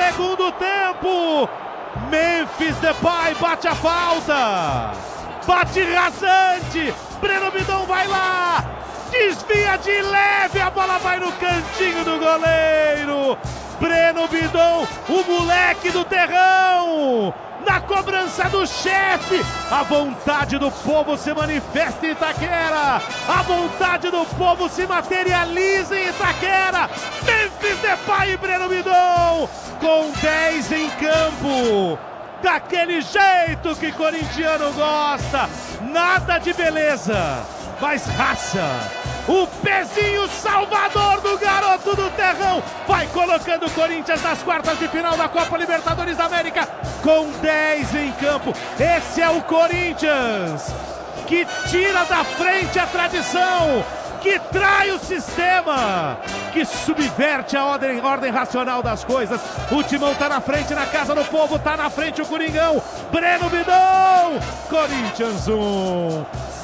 segundo tempo. Memphis Depay bate a falta. Bate rasante. Breno Bidon vai lá. Desvia de leve. A bola vai no cantinho do goleiro. Breno Bidon, o moleque do terrão. Na cobrança do chefe, a vontade do povo se manifesta em Itaquera, a vontade do povo se materializa em Itaquera. Memphis Depay e Breno Bidon, com 10 em campo, daquele jeito que corintiano gosta, nada de beleza, mas raça. O pezinho salvador do garoto do terrão vai colocando o Corinthians nas quartas de final da Copa Libertadores da América com 10 em campo. Esse é o Corinthians que tira da frente a tradição, que trai o sistema, que subverte a ordem racional das coisas. O Timão tá na frente, na casa do povo, tá na frente o Coringão. Breno Bidon, Corinthians 1,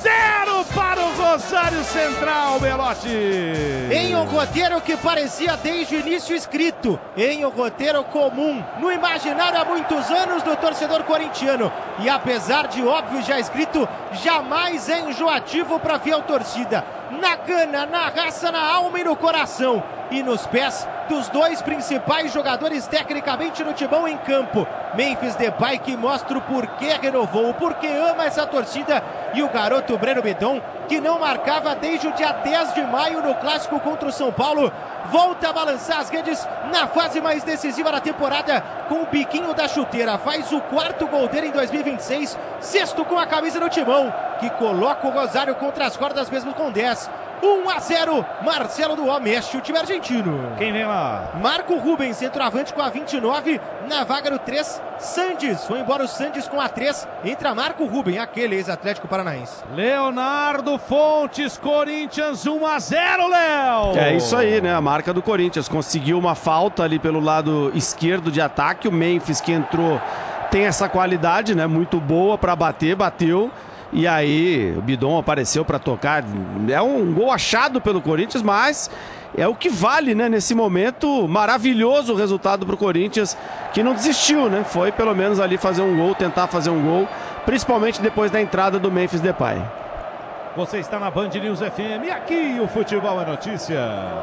0 para o Rosário Central, Belotti. Em um roteiro que parecia desde o início escrito, em um roteiro comum, no imaginário há muitos anos do torcedor corintiano. E apesar de óbvio já escrito, jamais é enjoativo para a fiel torcida. Na gana, na raça, na alma e no coração. E nos pés dos dois principais jogadores tecnicamente no Timão em campo. Memphis Depay, que mostra o porquê renovou, o porquê ama essa torcida. E o garoto Breno Bidon, que não marcava desde o dia 10 de maio no clássico contra o São Paulo, volta a balançar as redes na fase mais decisiva da temporada com o biquinho da chuteira. Faz o quarto gol dele em 2026, sexto com a camisa do Timão, que coloca o Rosário contra as cordas mesmo com 10. 1-0, Marcelo do Ó mexe o time argentino. Quem vem lá? Marco Rubens, centroavante com a 29, na vaga do 3, Sandes. Foi embora o Sandes com a 3, entra Marco Rubens, aquele ex-Atlético Paranaense. Leonardo Fontes, Corinthians 1-0, Léo. É isso aí, né? A marca do Corinthians conseguiu uma falta ali pelo lado esquerdo de ataque. O Memphis, que entrou, tem essa qualidade, né? Muito boa para bater, bateu. E aí o Bidon apareceu para tocar. É um gol achado pelo Corinthians, mas é o que vale, né? Nesse momento, maravilhoso o resultado para o Corinthians, que não desistiu, né? Foi pelo menos ali fazer um gol, tentar fazer um gol, principalmente depois da entrada do Memphis Depay. Você está na Band News FM e aqui o Futebol é Notícia.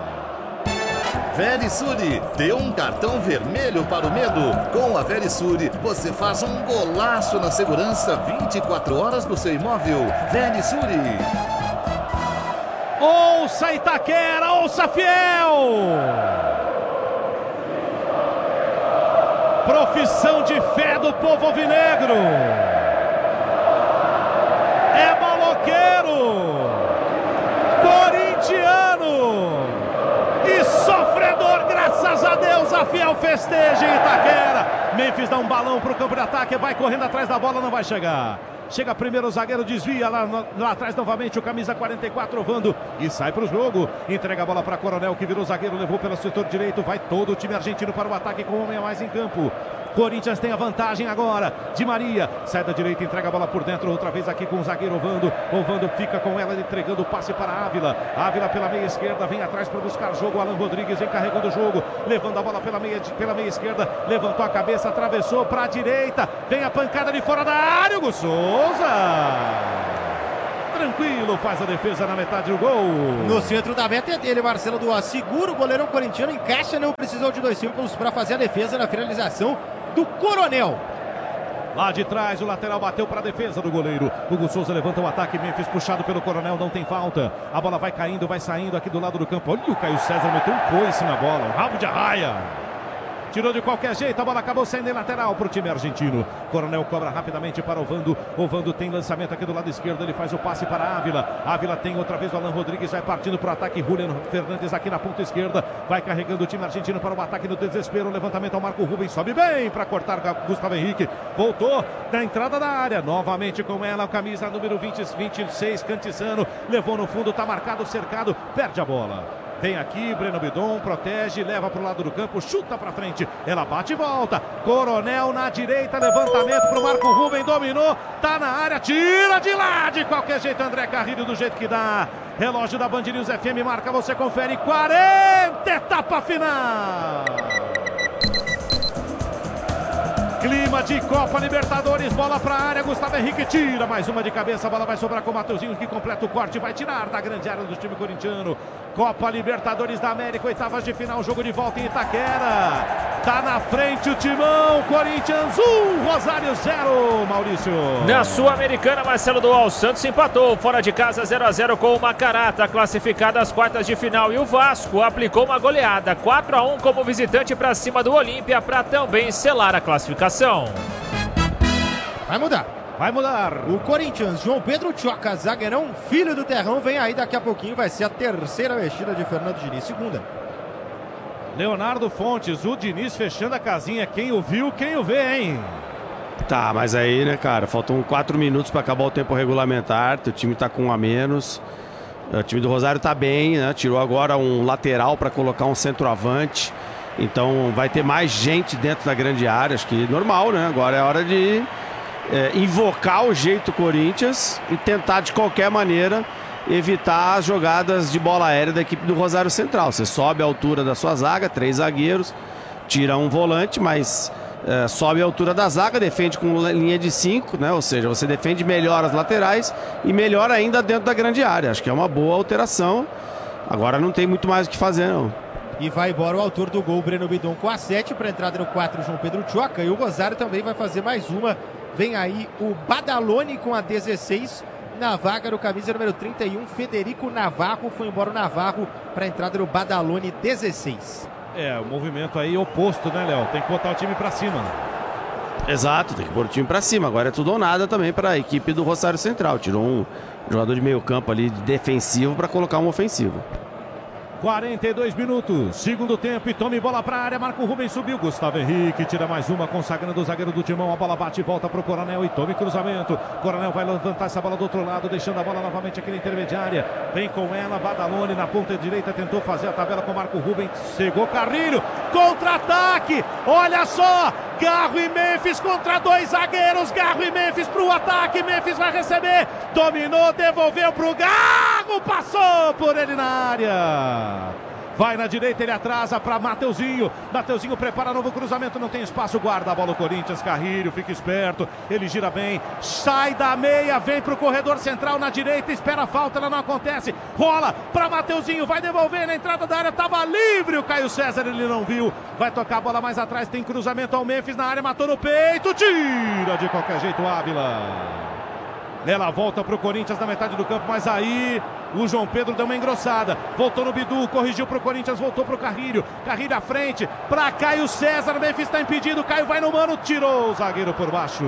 Verisure, dê um cartão vermelho para o medo. Com a Verisure, você faz um golaço na segurança 24 horas do seu imóvel. Verisure. Ouça Itaquera, ouça Fiel. Profissão de fé do povo alvinegro. É maloqueiro. Corintiano. E sofredor, graças a Deus, a Fiel festeja em Itaquera. Memphis dá um balão para o campo de ataque, vai correndo atrás da bola, não vai chegar. Chega primeiro o zagueiro, desvia lá atrás novamente o camisa 44, Vando, e sai para o jogo. Entrega a bola para Coronel, que virou zagueiro, levou pelo setor direito, vai todo o time argentino para o ataque com um homem a mais em campo. Corinthians tem a vantagem agora. Di Maria sai da direita, entrega a bola por dentro, outra vez aqui com o zagueiro Ovando. Ovando fica com ela, entregando o passe para Ávila. Ávila pela meia esquerda, vem atrás para buscar jogo. Alan Rodrigues vem carregando o jogo, levando a bola pela meia esquerda, levantou a cabeça, atravessou para a direita, vem a pancada de fora da área, Hugo Souza. Tranquilo, faz a defesa na metade do gol. No centro da meta é dele, Marcelo do Ó. Segura o goleirão corintiano, encaixa, não precisou de 2 círculos para fazer a defesa na finalização do Coronel. Lá de trás, o lateral bateu para a defesa do goleiro. Hugo Souza levanta o ataque, Memphis puxado pelo Coronel, não tem falta. A bola vai caindo, vai saindo aqui do lado do campo. Olha o Caio César, meteu um coice na bola, um rabo de arraia. Tirou de qualquer jeito, a bola acabou saindo em lateral para o time argentino. Coronel cobra rapidamente para o Ovando. Ovando tem lançamento aqui do lado esquerdo, ele faz o passe para a Ávila. Ávila tem outra vez o Alan Rodrigues, vai partindo para o ataque. Juliano Fernandes aqui na ponta esquerda, vai carregando o time argentino para o ataque no desespero. O levantamento ao Marco Rubens, sobe bem para cortar Gustavo Henrique. Voltou da entrada da área, novamente com ela, a camisa número 26, Cantizano. Levou no fundo, está marcado, cercado, perde a bola. Vem aqui, Breno Bidon, protege, leva para o lado do campo, chuta para frente, ela bate e volta. Coronel na direita, levantamento para o Marco Rubens, dominou, tá na área, tira de lá, de qualquer jeito, André Carrilho, do jeito que dá. Relógio da Band News FM marca, você confere, 40, etapa final. Clima de Copa Libertadores, bola para a área, Gustavo Henrique tira mais uma de cabeça, a bola vai sobrar com o Mateuzinho que completa o corte, vai tirar da grande área do time corintiano. Copa Libertadores da América, oitavas de final, jogo de volta em Itaquera. Tá na frente o timão, Corinthians 1, Rosário 0, Maurício. Na Sul-Americana, Marcelo Dual Santos empatou fora de casa 0-0 com o Macará, tá classificado às quartas de final, e o Vasco aplicou uma goleada 4-1 como visitante para cima do Olímpia para também selar a classificação. Vai mudar. Vai mudar. O Corinthians, João Pedro Tchoca, zagueirão, filho do terrão, vem aí daqui a pouquinho, vai ser a terceira mexida de Fernando Diniz, segunda. Leonardo Fontes, o Diniz fechando a casinha, quem o viu, quem o vê, hein? Tá, mas aí, né, cara, faltam 4 minutos para acabar o tempo regulamentar, o time tá com um a menos. O time do Rosário tá bem, né? Tirou agora um lateral para colocar um centroavante. Então vai ter mais gente dentro da grande área, acho que normal, né? Agora é hora de invocar o jeito Corinthians e tentar de qualquer maneira evitar as jogadas de bola aérea da equipe do Rosário Central. Você sobe a altura da sua zaga, 3 zagueiros, tira um volante, mas sobe a altura da zaga, defende com linha de 5, né? Ou seja, você defende melhor as laterais e melhor ainda dentro da grande área. Acho que é uma boa alteração. Agora não tem muito mais o que fazer, não. E vai embora o autor do gol, Breno Bidon, com a 7, para entrada no 4, João Pedro Tchoca. E o Rosário também vai fazer mais uma. Vem aí o Badalone com a 16. Na vaga no camisa número 31, Federico Navarro. Foi embora o Navarro para a entrada no Badalone 16. O movimento aí oposto, né, Léo? Tem que botar o time para cima. Exato, tem que pôr o time para cima. Agora é tudo ou nada também para a equipe do Rosário Central. Tirou um jogador de meio campo ali defensivo para colocar um ofensivo. 42 minutos, segundo tempo, e tome bola para a área, Marco Rubens subiu, Gustavo Henrique tira mais uma, consagrando o zagueiro do timão, a bola bate e volta para o Coronel e tome cruzamento, Coronel vai levantar essa bola do outro lado, deixando a bola novamente aqui na intermediária, vem com ela, Badalone na ponta direita, tentou fazer a tabela com Marco Rubens, chegou Carrilho, contra-ataque, olha só, Garro e Memphis contra 2 zagueiros, Garro e Memphis para o ataque, Memphis vai receber, dominou, devolveu para o Garro, passou por ele na área. Vai na direita, ele atrasa para Mateuzinho. Mateuzinho prepara novo cruzamento, não tem espaço, guarda a bola o Corinthians, Carrilho, fica esperto, ele gira bem, sai da meia, vem para o corredor central na direita, espera a falta, ela não acontece, rola para Mateuzinho, vai devolver na entrada da área, estava livre o Caio César, ele não viu, vai tocar a bola mais atrás, tem cruzamento ao Memphis na área, matou no peito, tira de qualquer jeito o Ávila. Ela volta para o Corinthians na metade do campo, mas aí o João Pedro deu uma engrossada. Voltou no Bidu, corrigiu para o Corinthians, voltou para o Carrilho. Carrilho à frente, para Caio César, Memphis está impedido, Caio vai no mano, tirou o zagueiro por baixo.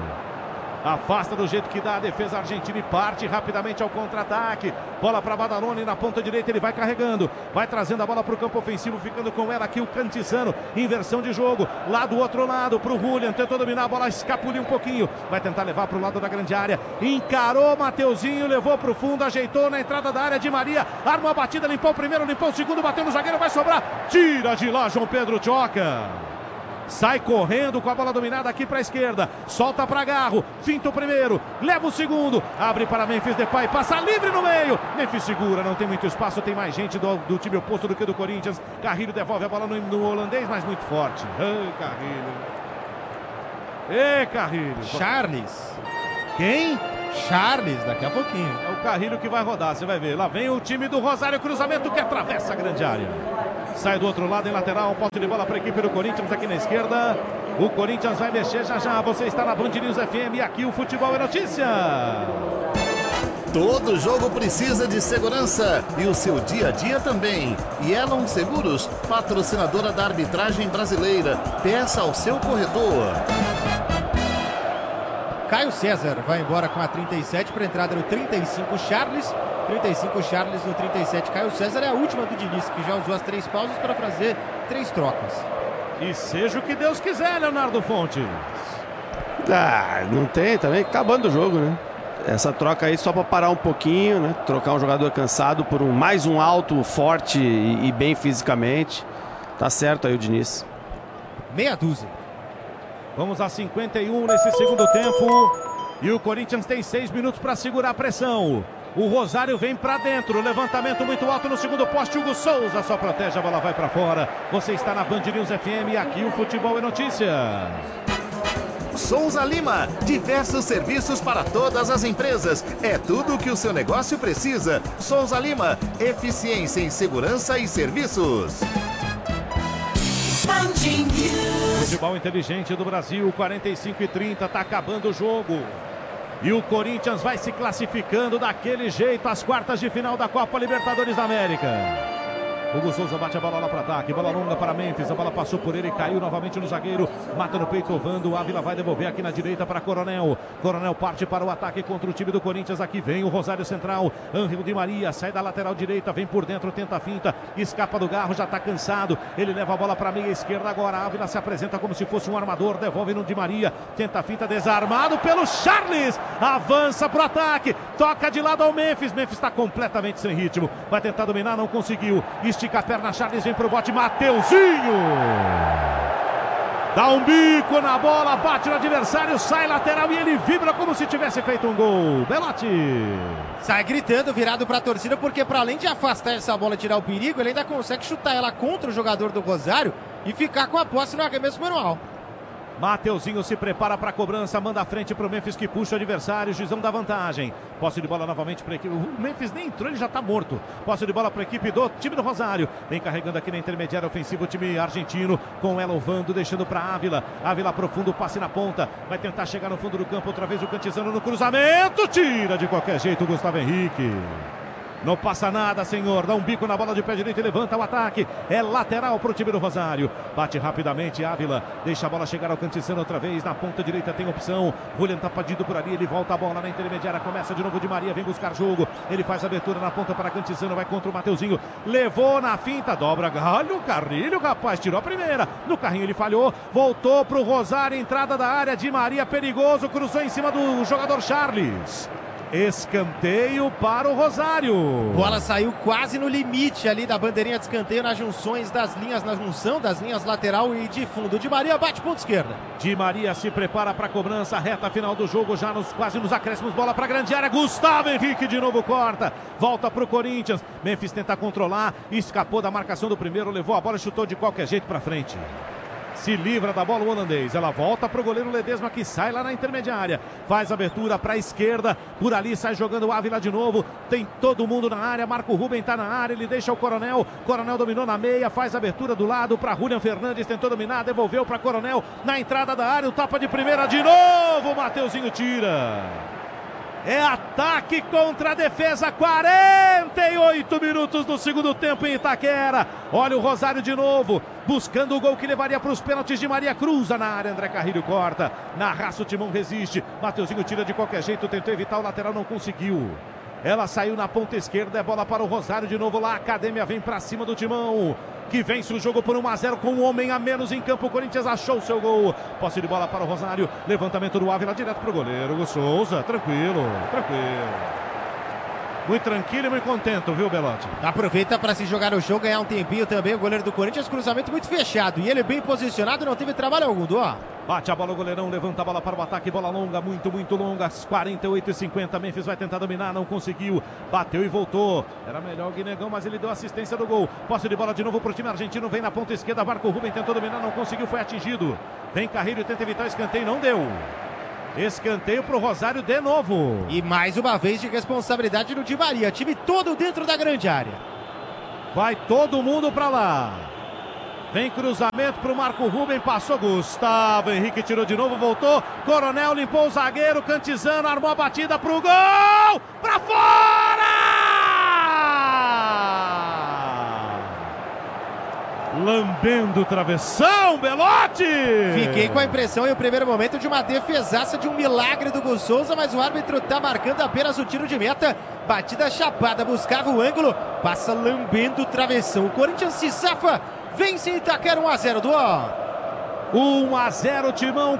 Afasta do jeito que dá a defesa argentina e parte rapidamente ao contra-ataque. Bola para Badalone na ponta direita, ele vai carregando, vai trazendo a bola para o campo ofensivo, ficando com ela aqui o Cantizano, inversão de jogo, lá do outro lado para o Julian, tentou dominar a bola, escapuliu um pouquinho, vai tentar levar para o lado da grande área, encarou Mateuzinho, levou para o fundo, ajeitou na entrada da área de Maria, arma a batida, limpou o primeiro, limpou o segundo, bateu no zagueiro, vai sobrar, tira de lá João Pedro Tchoca. Sai correndo com a bola dominada aqui para a esquerda. Solta para Garro. Finta o primeiro. Leva o segundo. Abre para Memphis Depay. Passa livre no meio. Memphis segura. Não tem muito espaço. Tem mais gente do time oposto do que do Corinthians. Carrilho devolve a bola no holandês, mas muito forte. Carrilho. Charles. Quem? Charles, daqui a pouquinho. É o Carrilho que vai rodar. Você vai ver. Lá vem o time do Rosário. Cruzamento que atravessa a grande área. Sai do outro lado em lateral, posse de bola para a equipe do Corinthians aqui na esquerda. O Corinthians vai mexer já já. Você está na Band News FM e aqui o Futebol é Notícia. Todo jogo precisa de segurança e o seu dia a dia também. Yellow Seguros, patrocinadora da arbitragem brasileira. Peça ao seu corretor. Caio César vai embora com a 37 para entrada no 35 Charles. 35 Charles no 37 Caio César é a última do Diniz, que já usou as 3 pausas para fazer 3 trocas. E seja o que Deus quiser, Leonardo Fontes. Não tem, também acabando o jogo, né? Essa troca aí só para parar um pouquinho, né? Trocar um jogador cansado por mais um alto, forte e bem fisicamente. Tá certo aí o Diniz. Meia dúzia. Vamos a 51 nesse segundo tempo. E o Corinthians tem 6 minutos para segurar a pressão. O Rosário vem para dentro, levantamento muito alto no segundo poste, Hugo Souza só protege, a bola vai para fora. Você está na Band News FM e aqui o Futebol é Notícia. Souza Lima, diversos serviços para todas as empresas. É tudo o que o seu negócio precisa. Souza Lima, eficiência em segurança e serviços. Futebol inteligente do Brasil, 45-30, tá acabando o jogo. E o Corinthians vai se classificando daquele jeito às quartas de final da Copa Libertadores da América. Hugo Souza bate a bola lá para ataque, bola longa para Memphis, a bola passou por ele e caiu novamente no zagueiro, mata no peito Ovando, o Ávila vai devolver aqui na direita para Coronel. Coronel parte para o ataque contra o time do Corinthians, aqui vem o Rosário Central, Ângelo Di Maria, sai da lateral direita, vem por dentro, tenta a finta, escapa do Garro, já está cansado, ele leva a bola para a meia esquerda agora, Ávila se apresenta como se fosse um armador, devolve no Di Maria, tenta a finta, desarmado pelo Charles, avança para o ataque, toca de lado ao Memphis, Memphis está completamente sem ritmo, vai tentar dominar, não conseguiu, estica a perna, Charles vem pro bote, Mateuzinho dá um bico na bola, bate no adversário, sai lateral e ele vibra como se tivesse feito um gol. Belotti sai gritando, virado para a torcida, porque para além de afastar essa bola e tirar o perigo, ele ainda consegue chutar ela contra o jogador do Rosário e ficar com a posse no arremesso manual. Mateuzinho se prepara para a cobrança, manda a frente para o Memphis que puxa o adversário, Gizão dá vantagem. Posse de bola novamente para a equipe. O Memphis nem entrou, ele já está morto. Posse de bola para a equipe do time do Rosário. Vem carregando aqui na intermediária ofensiva o time argentino, com ela Ovando, deixando para Ávila. Ávila profundo, passe na ponta. Vai tentar chegar no fundo do campo, outra vez o Cantizano no cruzamento. Tira de qualquer jeito o Gustavo Henrique. Não passa nada, senhor. Dá um bico na bola de pé direito e levanta o ataque. É lateral para o time do Rosário. Bate rapidamente Ávila. Deixa a bola chegar ao Cantizano outra vez. Na ponta direita tem opção. Julian tá pedindo por ali. Ele volta a bola na intermediária. Começa de novo Di Maria. Vem buscar jogo. Ele faz a abertura na ponta para Cantizano. Vai contra o Mateuzinho. Levou na finta. Dobra. Olha o Carrilho, rapaz. Tirou a primeira. No carrinho ele falhou. Voltou para o Rosário. Entrada da área. Di Maria perigoso. Cruzou em cima do jogador Charles. Escanteio para o Rosário. Bola saiu quase no limite ali da bandeirinha de escanteio nas junções das linhas, na junção das linhas lateral e de fundo. Di Maria bate ponta esquerda. Di Maria se prepara para a cobrança, reta final do jogo, já quase nos acréscimos, bola para a grande área. Gustavo Henrique de novo corta, volta para o Corinthians. Memphis tenta controlar, escapou da marcação do primeiro, levou a bola e chutou de qualquer jeito para frente. Se livra da bola o holandês, ela volta para o goleiro Ledesma que sai lá na intermediária, faz abertura para a esquerda, por ali sai jogando o Ávila de novo, tem todo mundo na área, Marco Ruben está na área, ele deixa o Coronel dominou na meia, faz abertura do lado para Julian Fernandes, tentou dominar, devolveu para Coronel, na entrada da área, o tapa de primeira de novo, o Mateuzinho tira. É ataque contra a defesa, 48 minutos do segundo tempo em Itaquera. Olha o Rosário de novo, buscando o gol que levaria para os pênaltis. De Maria cruza na área, André Carrilho corta. Na raça o Timão resiste, Mateuzinho tira de qualquer jeito, tentou evitar o lateral, não conseguiu. Ela saiu na ponta esquerda, é bola para o Rosário de novo lá, a Academia vem para cima do Timão, que vence o jogo por 1-0 com um homem a menos em campo. O Corinthians achou o seu gol. Posse de bola para o Rosário, levantamento do Ávila direto para o goleiro, o Souza, tranquilo. Muito tranquilo e muito contente, viu, Belotti? Aproveita para se jogar no jogo, ganhar um tempinho também o goleiro do Corinthians, cruzamento muito fechado. E ele bem posicionado, não teve trabalho algum, Dó. Bate a bola o goleirão, levanta a bola para o ataque, bola longa, muito longa, 48:50, Memphis vai tentar dominar, não conseguiu, bateu e voltou, era melhor o Guinegão, mas ele deu assistência do gol, posse de bola de novo para o time argentino, vem na ponta esquerda, Marco Ruben tentou dominar, não conseguiu, foi atingido, vem Carrilho, tenta evitar o escanteio, não deu. Escanteio para o Rosário de novo. E mais uma vez de responsabilidade do Di Maria, time todo dentro da grande área. Vai todo mundo para lá. Vem cruzamento para o Marco Ruben, passou Gustavo Henrique, tirou de novo, voltou. Coronel limpou o zagueiro, Cantizano armou a batida para o gol! Para fora! Lambendo o travessão, Belotti! Fiquei com a impressão em um primeiro momento de uma defesaça, de um milagre do Gus Souza, mas o árbitro está marcando apenas o tiro de meta. Batida chapada, buscava o ângulo, passa lambendo o travessão. O Corinthians se safa, vence Itaquera 1-0, Duó. 1-0, Timão,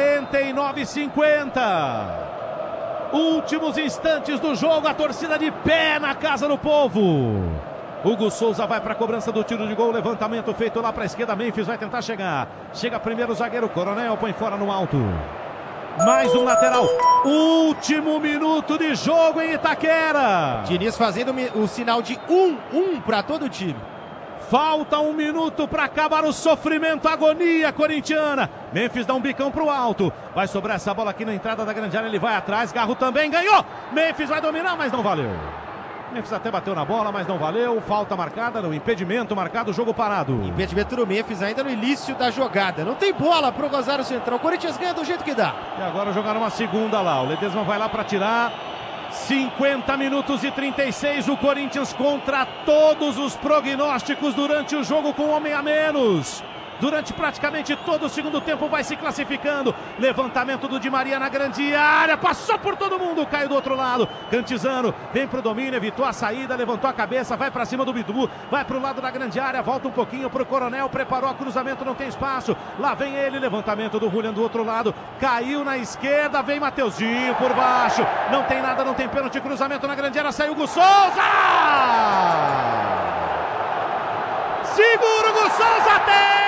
49:50. Últimos instantes do jogo, a torcida de pé na Casa do Povo. Hugo Souza vai para a cobrança do tiro de gol, levantamento feito lá para a esquerda, Memphis vai tentar chegar. Chega primeiro o zagueiro, Coronel põe fora no alto. Mais um lateral, último minuto de jogo em Itaquera. Diniz fazendo o sinal de 1-1 para todo o time. Falta 1 minuto para acabar o sofrimento, a agonia corintiana. Memphis dá um bicão pro alto. Vai sobrar essa bola aqui na entrada da grande área. Ele vai atrás. Garro também ganhou. Memphis vai dominar, mas não valeu. Memphis até bateu na bola, mas não valeu. Falta marcada, no impedimento marcado, jogo parado. Impedimento do Memphis ainda no início da jogada. Não tem bola pro Rosário Central. O Corinthians ganha do jeito que dá. E agora jogaram uma segunda lá. O Ledesma vai lá para tirar. 50 minutos e 36, o Corinthians contra todos os prognósticos durante o jogo com um homem a menos. Durante praticamente todo o segundo tempo vai se classificando. Levantamento do Di Maria na grande área. Passou por todo mundo, caiu do outro lado. Cantizano vem pro domínio, evitou a saída, levantou a cabeça, vai para cima do Bidu. Vai pro lado da grande área, volta um pouquinho pro Coronel. Preparou o cruzamento, não tem espaço. Lá vem ele, levantamento do Julian do outro lado. Caiu na esquerda, vem Mateuzinho por baixo. Não tem nada, não tem pênalti. Cruzamento na grande área, saiu o Gu Souza! Segura o Gu Souza, tem!